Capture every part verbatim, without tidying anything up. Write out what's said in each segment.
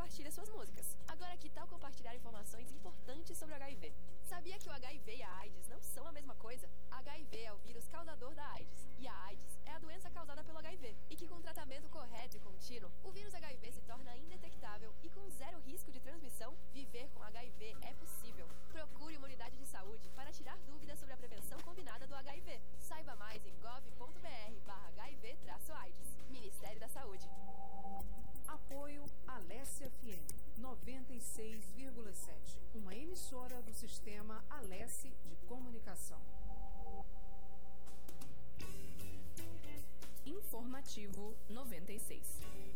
compartilha suas músicas. Agora, que tal compartilhar informações importantes sobre o H I V? Sabia que o H I V e a AIDS não são a mesma coisa? H I V é o vírus causador da AIDS, e a AIDS é a doença causada pelo H I V. E que com tratamento correto e contínuo, o vírus H I V se torna indetectável e com zero risco de transmissão, viver com H I V é possível. Procure uma unidade de saúde para tirar dúvidas sobre a prevenção combinada do H I V. Saiba mais em gov ponto br barra H I V AIDS. Ministério da Saúde. Apoio Alesse F M noventa e seis vírgula sete, uma emissora do sistema Alesse de Comunicação. Informativo noventa e seis.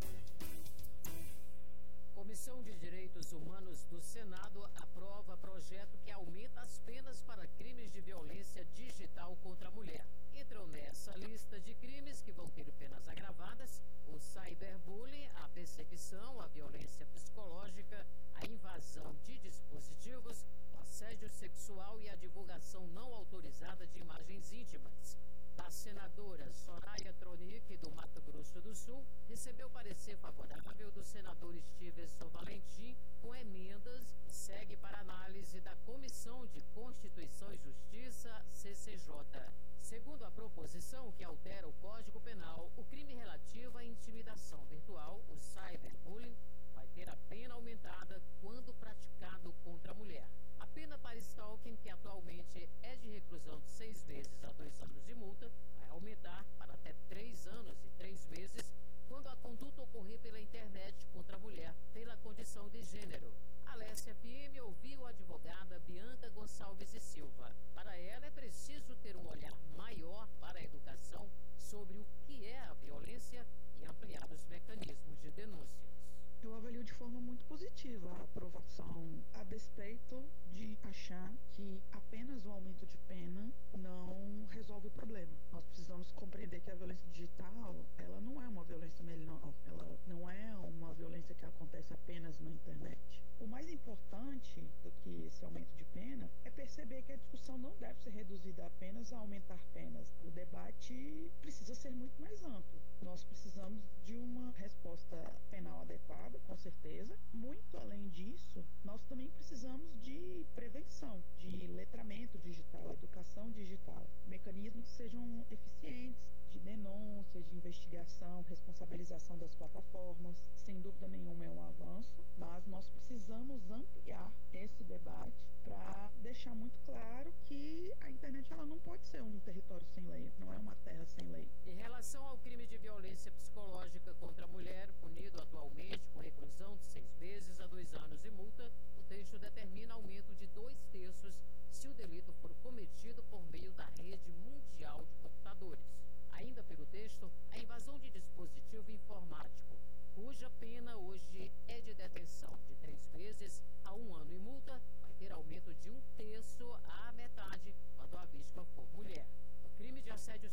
Comissão de Direitos Humanos do Senado aprova projeto que aumenta as penas para crimes de violência digital contra a mulher. Entram nessa lista de crimes que vão ter penas agravadas o cyberbullying, a perseguição, a violência psicológica, a invasão de dispositivos, o assédio sexual e a divulgação não autorizada de imagens íntimas. A senadora Soraya Tronic, do Mato Grosso do Sul, recebeu parecer favorável do senador Stevenson Valentim com emendas e segue para análise da Comissão de Constituição e Justiça, C C J. Segundo a proposição que altera o Código Penal, o crime relativo à intimidação virtual, o cyberbullying, vai ter a pena aumentada quando praticado contra a mulher. A pena para stalking, que atualmente é de reclusão de seis meses a dois anos de multa, vai aumentar para até três anos e três meses quando a conduta ocorrer pela internet contra a mulher pela condição de gênero. A Alesse F M ouviu a advogada Bianca Gonçalves e Silva. Para ela, é preciso ter um olhar maior para a educação sobre o que é a violência e ampliar os mecanismos de denúncias. Eu avalio de forma muito positiva a aprovação, a despeito de achar que apenas o aumento de pena não resolve o problema. Nós precisamos compreender que a violência digital, ela não é uma violência menor, ela não é uma violência que acontece apenas na internet. O mais importante do que esse aumento de pena é perceber que a discussão não deve ser reduzida apenas a aumentar penas. O debate precisa ser muito mais amplo. Nós precisamos de uma resposta penal adequada, com certeza. Muito além disso, nós também precisamos de prevenção, de letramento digital, educação digital, mecanismos que sejam eficientes de denúncia, de investigação, responsabilização das plataformas. Sem dúvida nenhuma é um avanço, mas nós precisamos ampliar esse debate para deixar muito claro que a internet ela não pode ser um território sem lei, não é uma terra